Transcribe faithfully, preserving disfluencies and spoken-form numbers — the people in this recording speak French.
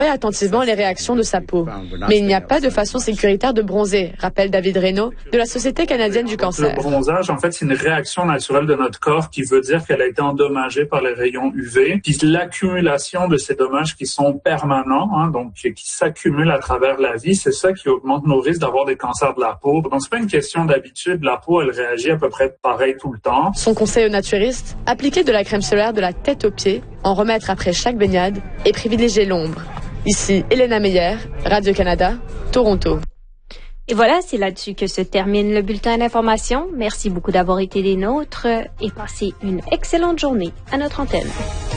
attentivement les réactions de sa peau. Mais il n'y a pas de façon sécuritaire de bronzer, rappelle David Reynaud de la Société canadienne du cancer. Le bronzage, en fait, c'est une réaction naturelle de notre corps qui veut dire qu'elle a été endommagée par les rayons U V. Puis l'accumulation de ces dommages qui sont permanents, hein, donc qui s'accumulent à travers la vie, c'est ça qui augmente nos risques d'avoir des cancers de la peau. Donc c'est pas une question d'habitude, la peau, elle réagit à peu près pareil tout le temps. Son conseil aux naturistes, appliquer de la crème solaire de la tête aux pieds, en remettre après chaque baignade et privilégier l'ombre. Ici, Elena Meyer, Radio-Canada, Toronto. Et voilà, c'est là-dessus que se termine le bulletin d'information. Merci beaucoup d'avoir été des nôtres et passez une excellente journée à notre antenne.